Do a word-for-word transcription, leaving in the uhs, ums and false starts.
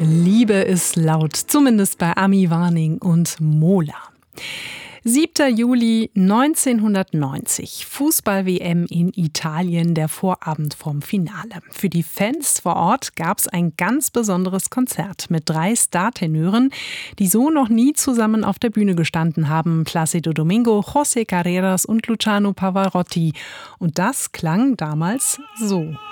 Liebe ist laut, zumindest bei Ami Warning und Mola. siebter Juli neunzehnhundertneunzig, Fußball-W M in Italien, der Vorabend vorm Finale. Für die Fans vor Ort gab es ein ganz besonderes Konzert mit drei Startenören, die so noch nie zusammen auf der Bühne gestanden haben. Plácido Domingo, José Carreras und Luciano Pavarotti. Und das klang damals so.